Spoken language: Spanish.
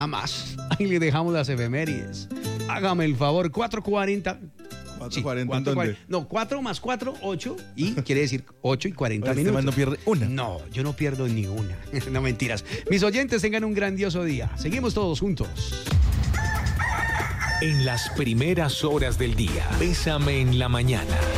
más. Ahí le dejamos las efemérides. Hágame el favor, 4:40. 4:40 ¿en dónde? No, 4 más 4, 8. Y quiere decir 8 y 40 Este minutos. man no pierde una. No, yo no pierdo ni una. No, mentiras. Mis oyentes tengan un grandioso día. Seguimos todos juntos. En las primeras horas del día, Bésame en la mañana.